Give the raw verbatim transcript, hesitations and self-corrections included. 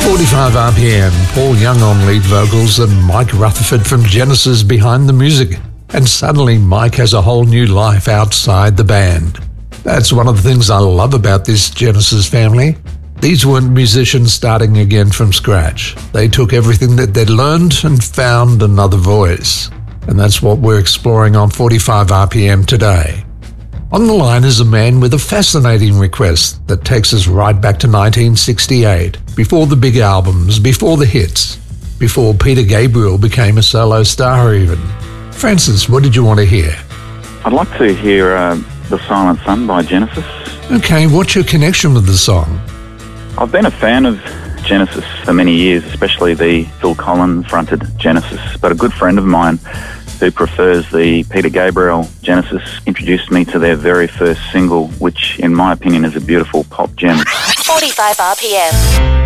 forty-five R P M, Paul Young on lead vocals and Mike Rutherford from Genesis behind the music. And suddenly Mike has a whole new life outside the band. That's one of the things I love about this Genesis family. These weren't musicians starting again from scratch. They took everything that they'd learned and found another voice. And that's what we're exploring on forty-five R P M today. On the line is a man with a fascinating request that takes us right back to nineteen sixty-eight, before the big albums, before the hits, before Peter Gabriel became a solo star even. Francis, what did you want to hear? I'd like to hear uh, The Silent Sun by Genesis. Okay, what's your connection with the song? I've been a fan of Genesis for many years, especially the Phil Collins fronted Genesis, but a good friend of mine who prefers the Peter Gabriel Genesis introduced me to their very first single, which in my opinion is a beautiful pop gem. forty-five R P M.